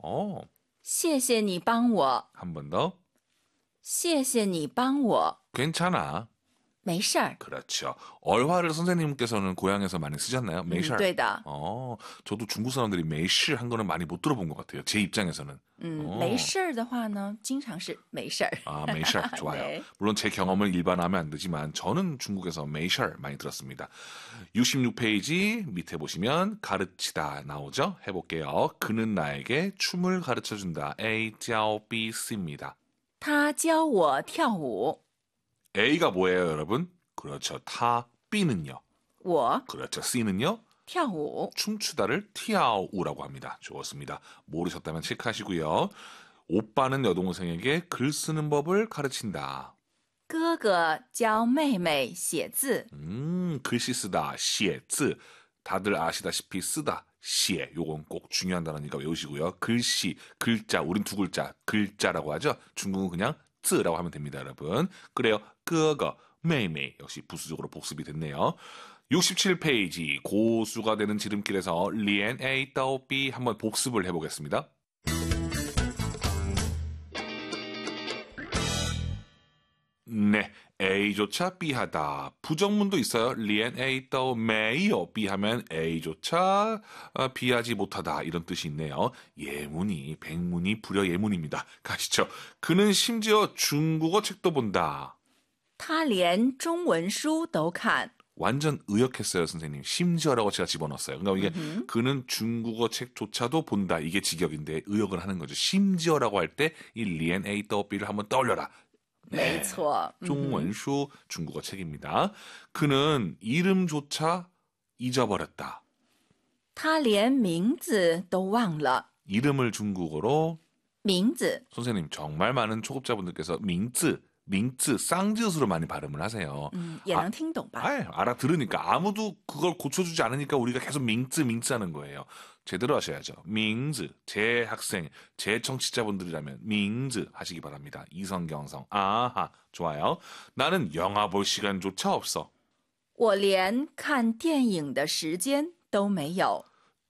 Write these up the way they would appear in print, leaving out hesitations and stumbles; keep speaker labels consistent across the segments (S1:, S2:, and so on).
S1: 谢谢你帮我.
S2: 한 번 더.
S1: 谢谢你帮我.
S2: 괜찮아.
S1: 没事儿.
S2: 그렇죠. 얼화를 선생님께서는 고향에서 많이 쓰셨나요? 没事儿.
S1: 对的.
S2: 저도 중국 사람들이 没事 한 거는 많이 못 들어본 것 같아요. 제 입장에서는.
S1: 没事儿的话呢经常是没事儿.
S2: 아, 没事 좋아요.
S1: 네.
S2: 물론 제 경험을 일반화하면 안 되지만 저는 중국에서 没事 많이 들었습니다. 66페이지 밑에 보시면 가르치다 나오죠? 해볼게요. 그는 나에게 춤을 가르쳐준다. A, 教 B, C입니다.
S1: 他教我跳舞.
S2: A가 뭐예요, 여러분? 그렇죠. 타, B는요.
S1: 我
S2: 그렇죠. C는요.
S1: 跳舞.
S2: 춤추다를 티아오우라고 합니다. 좋습니다. 모르셨다면 체크하시고요. 오빠는 여동생에게 글 쓰는 법을 가르친다.
S1: 哥哥教妹妹写字.
S2: 글씨 쓰다, 写字. 다들 아시다시피 쓰다, 写. 요건 꼭 중요한 단어니까 외우시고요. 글씨, 글자, 우린 두 글자, 글자라고 하죠. 중국은 그냥 字라고 하면 됩니다, 여러분. 그래요. 哥哥, 妹妹. 역시 부수적으로 복습이 됐네요. 67페이지 고수가 되는 지름길에서 리엔 A 따오 B 한번 복습을 해보겠습니다. 네, A조차 B하다. 부정문도 있어요. 리엔 A 따오 메이어 B 하면 A조차 B하지 못하다 이런 뜻이 있네요. 예문이 백문이 불여 예문입니다. 가시죠. 그는 심지어 중국어 책도 본다.
S1: 他连中文书都看.
S2: 완전 의역했어요, 선생님. 심지어라고 제가 집어넣었어요. 그러니까 이게 그는 중국어 책조차도 본다. 이게 직역인데 의역을 하는 거죠. 심지어라고 할 때 이 리엔 A 더비를 한번 떠올려라. 네.
S1: 没错.
S2: 중원수 중국어 책입니다. 그는 이름조차 잊어버렸다.
S1: 他连名字都忘了.
S2: 이름을 중국어로
S1: 名字.
S2: 선생님 정말 많은 초급자분들께서 밍즈 쌍지읒으로 많이 발음을 하세요.
S1: 也能听懂吧?
S2: 알아들으니까 아무도 그걸 고쳐주지 않으니까 우리가 계속 밍즈 하는 거예요. 제대로 하셔야죠. 밍즈, 제 학생, 제 청취자분들이라면 밍즈 하시기 바랍니다. 이성경성. 아하, 좋아요. 나는 영화 볼 시간조차 없어.
S1: 我连看电影的时间都没有.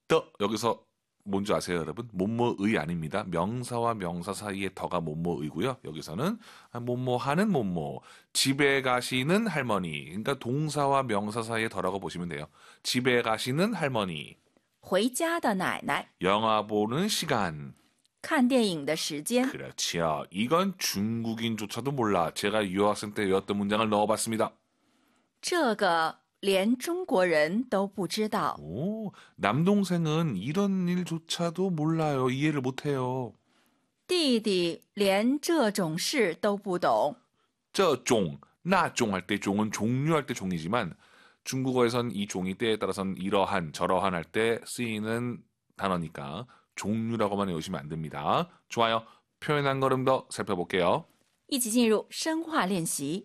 S2: 여기서 뭔지 아세요, 여러분? 뭐뭐의 아닙니다. 명사와 명사 사이에 더가 뭐뭐의고요. 여기서는 뭐뭐하는 뭐뭐, 집에 가시는 할머니. 그러니까 동사와 명사 사이에 더라고 보시면 돼요. 집에 가시는 할머니.
S1: 回家的奶奶.
S2: 영화 보는 시간.
S1: 看电影的时间.
S2: 그렇지요. 이건 중국인조차도 몰라. 제가 유학생 때 외웠던 문장을 넣어봤습니다.
S1: 这个连中国人都不知道.
S2: 오, 남동생은 이런 일조차도 몰라요. 이해를 못해요.
S1: 弟弟连这种事都不懂.
S2: 这종, 나종 할 때 종은 종류할 때 종이지만 중국어에선 이 종이 때에 따라서는 이러한, 저러한 할 때 쓰이는 단어니까 종류라고만 외우시면 안 됩니다. 좋아요. 표현 한 걸음 더 살펴볼게요.
S1: 一起进入深化练习.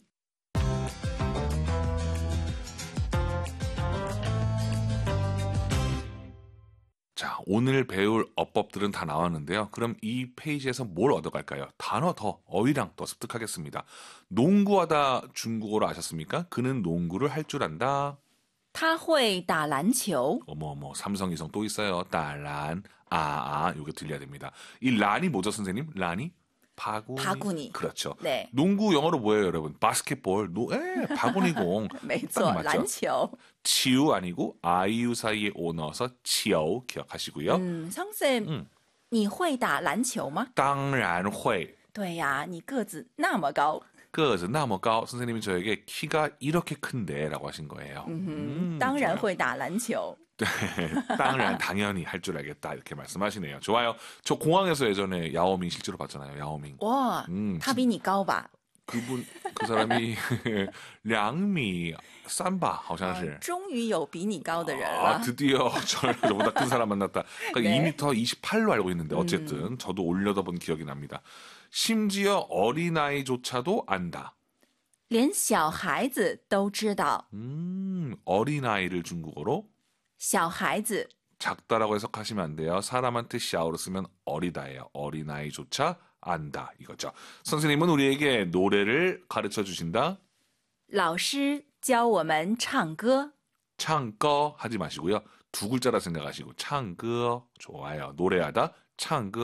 S2: 자, 오늘 배울 어법들은 다 나왔는데요. 그럼 이 페이지에서 뭘 얻어갈까요? 단어 더, 어휘랑 더 습득하겠습니다. 농구하다 중국어로 아셨습니까? 그는 농구를 할 줄 안다.
S1: 他会打篮球.
S2: 어머, 삼성이성 또 있어요. 따란, 요게 들려야 됩니다. 이 란이 뭐죠, 선생님? 란이?
S1: 바구니.
S2: 그렇죠.
S1: 네.
S2: 농구 영어로 뭐예요, 여러분? 바스켓볼. 바구니공.
S1: 没错, 篮球.
S2: 치유 아니고 아이유 사이에 오 넣어서 치오 기억하시고요.
S1: 성쌤, 你会打篮球吗?
S2: 当然会.
S1: 对呀,你个子那么高.
S2: 个子那么高. 선생님이 저에게 키가 이렇게 큰데 라고 하신 거예요.
S1: 当然会打篮球.
S2: 네, 당연히 할 줄 알겠다 이렇게 말씀하시네요. 좋아요. 저 공항에서 예전에 야오밍 실제로 봤잖아요. 야오밍.
S1: 哇,他比你高吧?
S2: 그 사람이 2미 삼바 好像是.
S1: 终于有比你高的人了.
S2: 드디어 저보다 큰 사람 만났다. 그러니까
S1: 네.
S2: 2m 28로 알고 있는데 어쨌든 저도 올려다본 기억이 납니다. 심지어 어린아이조차도 안다.
S1: 连小孩子都知道.
S2: 어린아이를 중국어로
S1: 小孩子.
S2: 작다라고 해석하시면 안 돼요. 사람한테 샤오로 쓰면 어리다예요. 어린아이조차 안다 이거죠. 선생님은 우리에게 노래를 가르쳐 주신다.
S1: 老师教我们唱歌.
S2: 창꺼 하지 마시고요. 두 글자라 생각하시고 창꺼 좋아요. 노래하다 창꺼